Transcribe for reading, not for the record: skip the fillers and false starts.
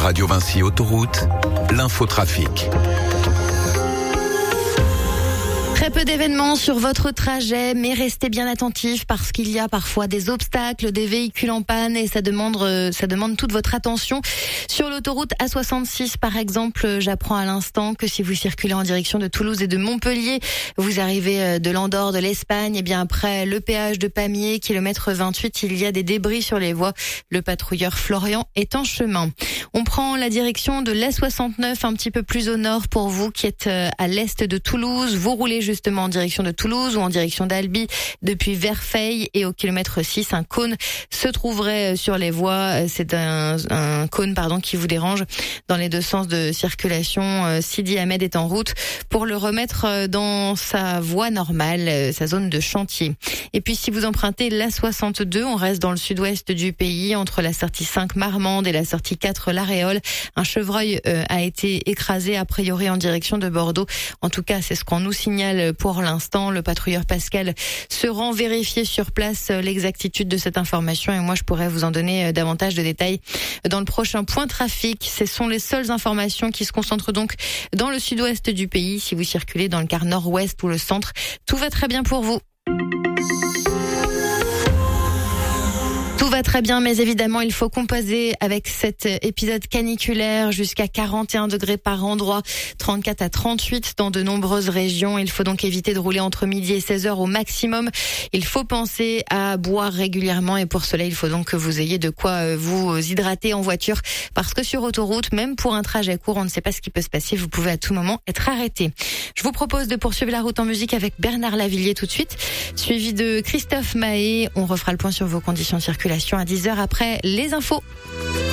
Radio Vinci Autoroute, l'infotrafic. Très peu d'événements sur votre trajet, mais restez bien attentifs parce qu'il y a parfois des obstacles, des véhicules en panne et ça demande toute votre attention. Sur l'autoroute A66, par exemple, j'apprends à l'instant que si vous circulez en direction de Toulouse et de Montpellier, vous arrivez de l'Andorre, de l'Espagne, et bien après le péage de Pamiers, kilomètre 28, il y a des débris sur les voies. Le patrouilleur Florian est en chemin. On prend la direction de l'A69 un petit peu plus au nord pour vous qui êtes à l'est de Toulouse. Vous roulez justement en direction de Toulouse ou en direction d'Albi depuis Verfeil et au kilomètre 6, un cône se trouverait sur les voies. C'est un cône qui vous dérange dans les deux sens de circulation. Sidi Ahmed est en route pour le remettre dans sa voie normale, sa zone de chantier. Et puis si vous empruntez l'A62, on reste dans le sud-ouest du pays entre la sortie 5 Marmande et la sortie 4 L'Aréole. Un chevreuil a été écrasé a priori en direction de Bordeaux. En tout cas, c'est ce qu'on nous signale pour l'instant. Le patrouilleur Pascal se rend vérifier sur place l'exactitude de cette information et moi je pourrais vous en donner davantage de détails dans le prochain point trafic. Ce sont les seules informations qui se concentrent donc dans le sud-ouest du pays. Si vous circulez dans le quart nord-ouest ou le centre, tout va très bien pour vous. Tout va très bien, mais évidemment, il faut composer avec cet épisode caniculaire jusqu'à 41 degrés par endroit, 34 à 38 dans de nombreuses régions. Il faut donc éviter de rouler entre midi et 16h au maximum. Il faut penser à boire régulièrement et pour cela, il faut donc que vous ayez de quoi vous hydrater en voiture parce que sur autoroute, même pour un trajet court, on ne sait pas ce qui peut se passer. Vous pouvez à tout moment être arrêté. Je vous propose de poursuivre la route en musique avec Bernard Lavilliers tout de suite, suivi de Christophe Mahé. On refera le point sur vos conditions de circulation à 10h après les infos.